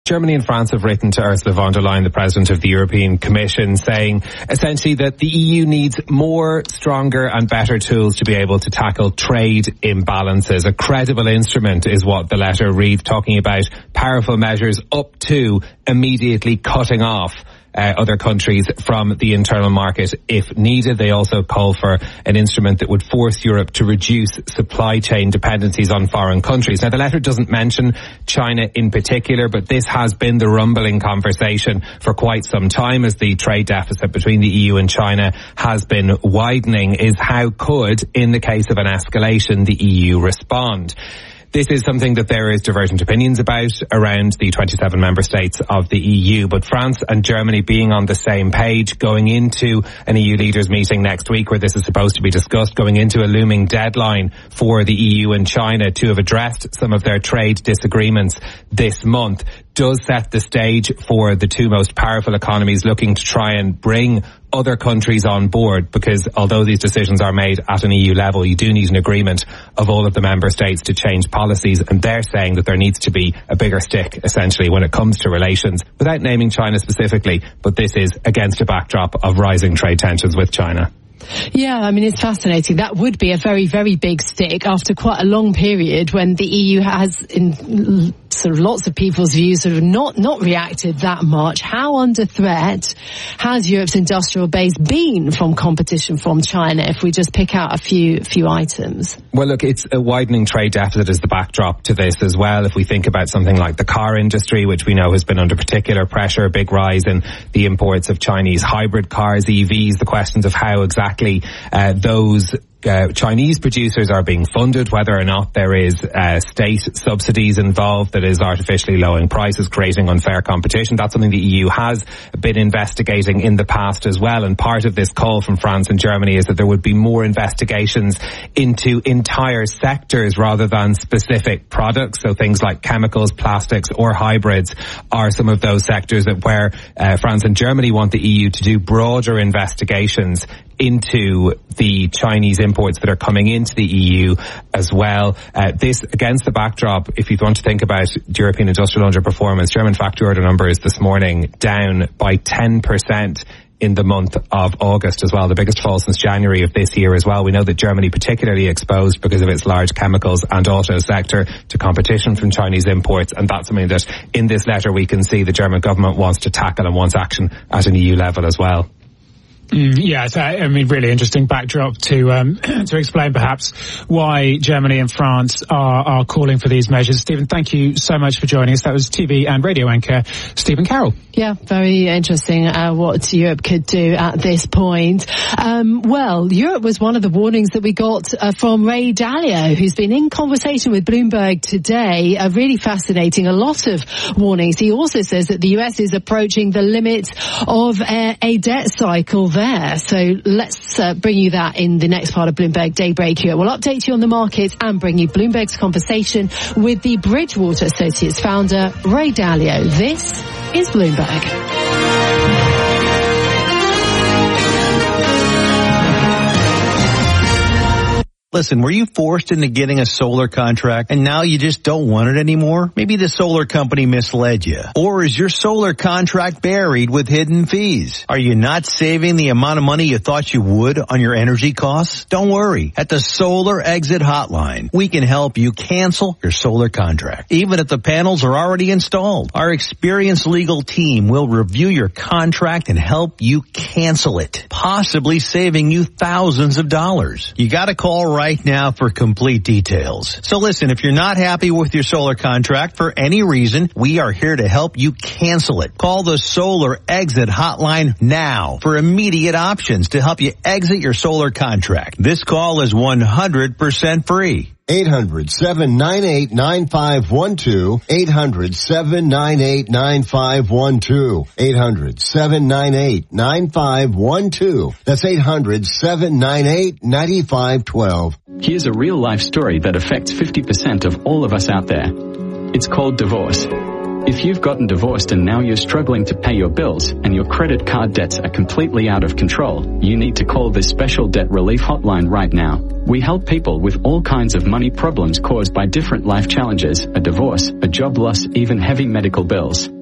Germany and France have written to Ursula von der Leyen, the President of the European Commission, saying essentially that the EU needs more, stronger and better tools to be able to tackle trade imbalances. A credible instrument is what the letter reads, talking about powerful measures up to immediately cutting off other countries from the internal market if needed. They also call for an instrument that would force Europe to reduce supply chain dependencies on foreign countries. Now, the letter doesn't mention China in particular, but this has been the rumbling conversation for quite some time as the trade deficit between the EU and China has been widening, is how could, in the case of an escalation, the EU respond? This is something that there is divergent opinions about around the 27 member states of the EU, but France and Germany being on the same page, going into an EU leaders meeting next week where this is supposed to be discussed, going into a looming deadline for the EU and China to have addressed some of their trade disagreements this month, does set the stage for the two most powerful economies looking to try and bring other countries on board, because although these decisions are made at an EU level, you do need an agreement of all of the member states to change policies, and they're saying that there needs to be a bigger stick, essentially, when it comes to relations, without naming China specifically, but this is against a backdrop of rising trade tensions with China. Yeah, I mean, it's fascinating. That would be a very, very big stick after quite a long period when the EU has, in sort of lots of people's views, sort of not reacted that much. How under threat has Europe's industrial base been from competition from China, if we just pick out a few items? Well, look, it's a widening trade deficit as the backdrop to this as well. If we think about something like the car industry, which we know has been under particular pressure, a big rise in the imports of Chinese hybrid cars, EVs, the questions of how exactly those Chinese producers are being funded, whether or not there is state subsidies involved that is artificially lowering prices, creating unfair competition. That's something the EU has been investigating in the past as well. And part of this call from France and Germany is that there would be more investigations into entire sectors rather than specific products. So things like chemicals, plastics or hybrids are some of those sectors that where France and Germany want the EU to do broader investigations into the Chinese imports that are coming into the EU as well. This against the backdrop, if you want to think about European industrial underperformance, German factory order numbers this morning down by 10% in the month of August as well, the biggest fall since January of this year as well. We know that Germany particularly exposed because of its large chemicals and auto sector to competition from Chinese imports, and that's something that in this letter we can see the German government wants to tackle and wants action at an EU level as well. Yeah, I mean, really interesting backdrop to explain perhaps why Germany and France are calling for these measures. Stephen, thank you so much for joining us. That was TV and radio anchor Stephen Carroll. Yeah, very interesting what Europe could do at this point. Well, Europe was one of the warnings that we got from Ray Dalio, who's been in conversation with Bloomberg today. Really fascinating, a lot of warnings. He also says that the US is approaching the limit of a debt cycle there. So let's bring you that in the next part of Bloomberg Daybreak here. We'll update you on the markets and bring you Bloomberg's conversation with the Bridgewater Associates founder, Ray Dalio. This is Bloomberg. Listen, were you forced into getting a solar contract and now you just don't want it anymore? Maybe the solar company misled you. Or is your solar contract buried with hidden fees? Are you not saving the amount of money you thought you would on your energy costs? Don't worry. At the Solar Exit Hotline, we can help you cancel your solar contract, even if the panels are already installed. Our experienced legal team will review your contract and help you cancel it, possibly saving you thousands of dollars. You gotta call right now for complete details. So listen, if you're not happy with your solar contract for any reason, we are here to help you cancel it. Call the Solar Exit Hotline now for immediate options to help you exit your solar contract. This call is 100% free. 800-798-9512. 800-798-9512. 800-798-9512. That's 800-798-9512. Here's a real life story that affects 50% of all of us out there. It's called divorce. If you've gotten divorced and now you're struggling to pay your bills and your credit card debts are completely out of control, you need to call this special debt relief hotline right now. We help people with all kinds of money problems caused by different life challenges, a divorce, a job loss, even heavy medical bills.